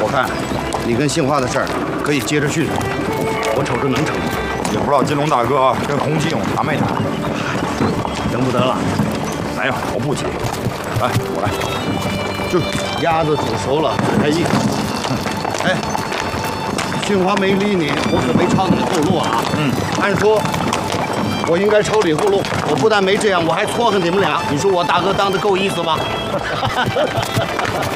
我看你跟杏花的事儿可以接着续，我瞅着能成。 也不知道金龙大哥跟洪七勇谈没谈？ 等不得了。 来呀，我不急。来，我来。 就鸭子煮熟了，指开一口。哎，杏花没理你，我可没抄你后路啊。按说我应该抄你后路，我不但没这样，我还撮合你们俩。你说我大哥当的够意思吗？